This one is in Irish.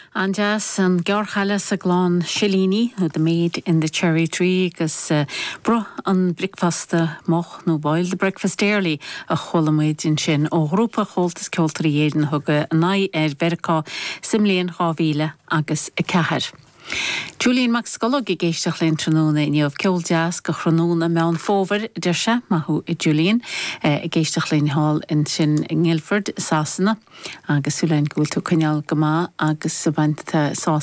Anjas an Georghalle sa glán Shalini, who the maid in the cherry tree, gus bro an breakfasta moch no boil the breakfast early a cholamid in sin o grúpa choltas ceoltarí éidean thuga nai verca simlíon chávíle agus a cehar. Julian Max Golog géisteach lein tróna inniuh ceol jazz go chróna meán fóver deirse mahu Julian géisteach lein hall in sin Guildford Sasana agus Sulein gúil tú cynnal gama agus sa bhaint